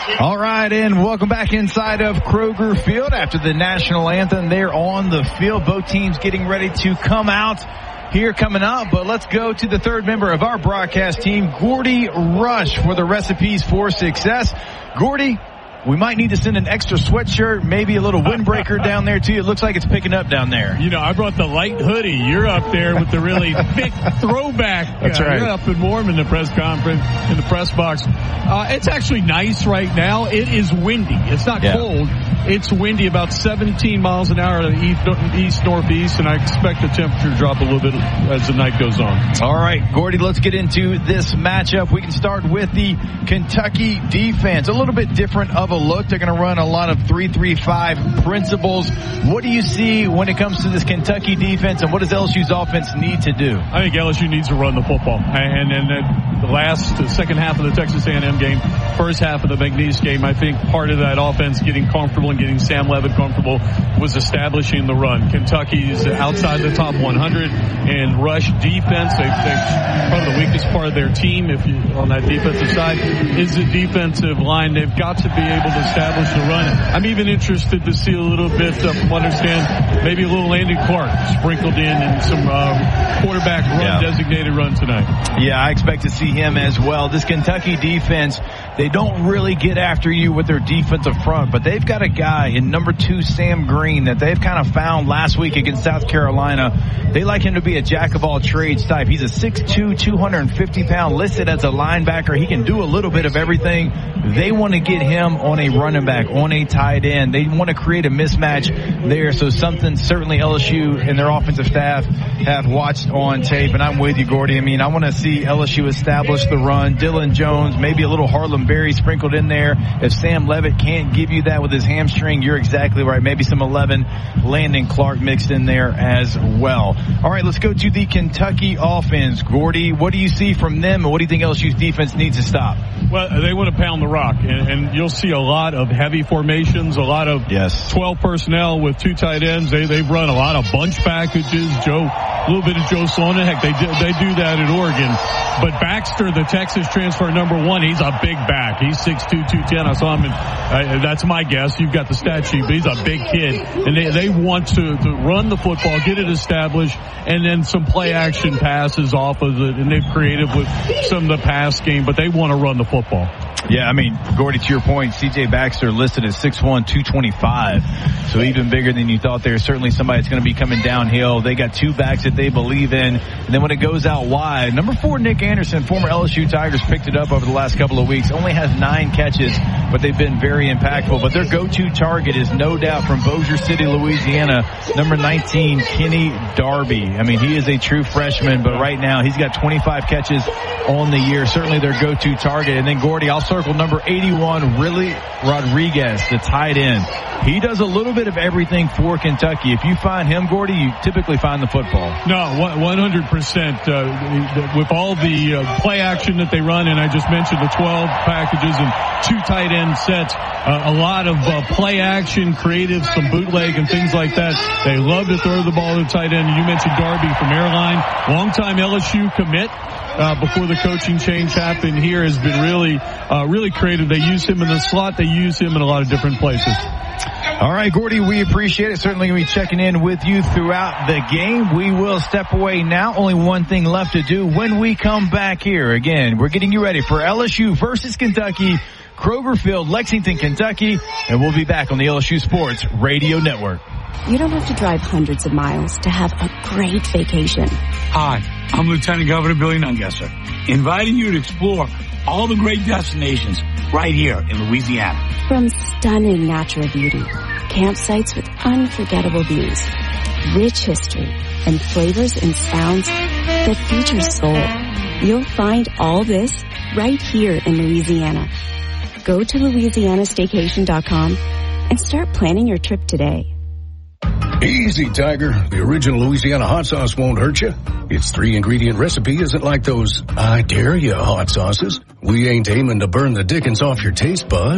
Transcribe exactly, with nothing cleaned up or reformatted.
All right, and welcome back inside of Kroger Field after the national anthem. They're on the field. Both teams getting ready to come out here coming up. But let's go to the third member of our broadcast team, Gordy Rush, for the recipes for success. Gordy, we might need to send an extra sweatshirt, maybe a little windbreaker down there, too. It looks like it's picking up down there. You know, I brought the light hoodie. You're up there with the really thick throwback. That's uh, right. You're up and warm in the press conference, in the press box. Uh, it's actually nice right now. It is windy. It's not yeah. cold. It's windy, about seventeen miles an hour to the east, east northeast, and I expect the temperature to drop a little bit as the night goes on. All right, Gordy, let's get into this matchup. We can start with the Kentucky defense. A little bit different of a look. They're going to run a lot of three three five principles. What do you see when it comes to this Kentucky defense, and what does L S U's offense need to do? I think L S U needs to run the football. And then the last, the second half of the Texas A and M game, first half of the McNeese game, I think part of that offense getting comfortable and getting Sam Levitt comfortable was establishing the run. Kentucky's outside the top one hundred in rush defense. They, they probably the weakest part of their team, if you, on that defensive side, is the defensive line. They've got to be able to establish the run. I'm even interested to see a little bit, uh, from what I understand, maybe a little Landon Clark sprinkled in and some uh, quarterback run, yeah. designated run tonight. Yeah, I expect to see him as well. This Kentucky defense, they don't really get after you with their defensive front, but they've got a guy in number two, Sam Green, that they've kind of found last week against South Carolina. They like him to be a jack-of-all-trades type. He's a six two, two hundred fifty pound, listed as a linebacker. He can do a little bit of everything. They want to get him on a running back, on a tight end. They want to create a mismatch there, so something certainly L S U and their offensive staff have watched on tape, and I'm with you, Gordy. I mean, I want to see L S U establish the run. Dylan Jones, maybe a little Harlem Berry sprinkled in there. If Sam Levitt can't give you that with his hamstring, you're exactly right. Maybe some eleven Landon Clark mixed in there as well. All right, let's go to the Kentucky offense. Gordy, what do you see from them, and what do you think L S U's defense needs to stop? Well, they want to pound the rock, and, and you'll see a lot of heavy formations, a lot of yes. twelve personnel with two tight ends. They, they've run a lot of bunch packages. Joe, a little bit of Joe Sloan. Heck, they do, they do that at Oregon. But Baxter, the Texas transfer number one, he's a big back. He's six two, two ten. I saw him in, uh, that's my guess. You've got the stat sheet, but he's a big kid. And they, they want to, to run the football, get it established, and then some play action passes off of it. And they've created with some of the pass game, but they want to run the football. Yeah, I mean, Gordy, to your point, C J Baxter listed at six one, two twenty-five. So even bigger than you thought there. Certainly somebody that's going to be coming downhill. They got two backs that they believe in. And then when it goes out wide, number four, Nick Anderson, former L S U Tigers, picked it up over the last couple of weeks. Only has nine catches, but they've been very impactful. But their go-to target is no doubt from Bossier City, Louisiana, number nineteen, Kenny Darby. I mean, he is a true freshman, but right now he's got twenty-five catches on the year. Certainly their go-to target. And then, Gordy, I'll circle number eighty-one, Willie Rodriguez, the tight end. He does a little bit of everything for Kentucky. If you find him, Gordy, you typically find the football. No, one hundred percent. Uh, with all the uh, play action that they run, and I just mentioned the twelve packages and two tight end sets, uh, a lot of uh, play action, creative, some bootleg and things like that. They love to throw the ball to the tight end. And you mentioned Darby from Airline, longtime L S U commit. Uh, before the coaching change happened here, has been really, uh, really creative. They use him in the slot. They use him in a lot of different places. All right, Gordy, we appreciate it. Certainly going to be checking in with you throughout the game. We will step away now. Only one thing left to do when we come back here. Again, we're getting you ready for L S U versus Kentucky, Kroger Field, Lexington, Kentucky, and we'll be back on the L S U Sports Radio Network. You don't have to drive hundreds of miles to have a great vacation. Hi, I'm Lieutenant Governor Billy Nungesser, inviting you to explore all the great destinations right here in Louisiana. From stunning natural beauty, campsites with unforgettable views, rich history, and flavors and sounds that feature soul. You'll find all this right here in Louisiana. Go to Louisiana Staycation dot com and start planning your trip today. Easy, Tiger. The original Louisiana hot sauce won't hurt you. Its three-ingredient recipe isn't like those I dare you hot sauces. We ain't aiming to burn the dickens off your taste buds.